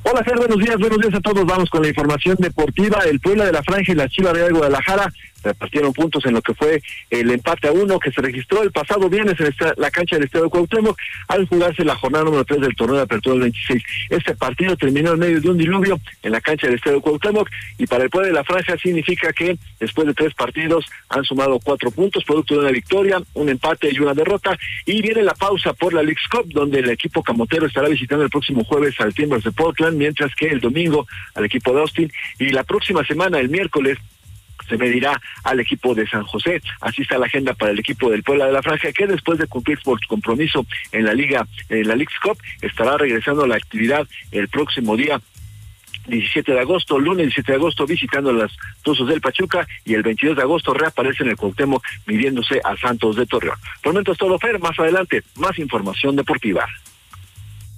Hola, Fer, buenos días a todos. Vamos con la información deportiva. El Puebla de la Franja y la Chivas Real Guadalajara repartieron puntos en lo que fue el empate a 1 que se registró el pasado viernes en la cancha del Estadio Cuauhtémoc al jugarse la jornada número 3 del torneo de apertura del 26. Este partido terminó en medio de un diluvio en la cancha del Estadio Cuauhtémoc y para el Puebla de la Franja significa que después de 3 partidos han sumado 4 puntos, producto de una victoria, un empate y una derrota, y viene la pausa por la Leagues Cup, donde el equipo camotero estará visitando el próximo jueves al Timbers de Portland, mientras que el domingo al equipo de Austin, y la próxima semana, el miércoles, se medirá al equipo de San José. Así está la agenda para el equipo del Puebla de la Franja, que después de cumplir por su compromiso en la Leagues Cup, estará regresando a la actividad el próximo día 17 de agosto, lunes 17 de agosto, visitando las Tuzos del Pachuca, y el 22 de agosto reaparece en el Cuauhtémoc midiéndose a Santos de Torreón. Por el momento es todo, Fer. Más adelante, más información deportiva.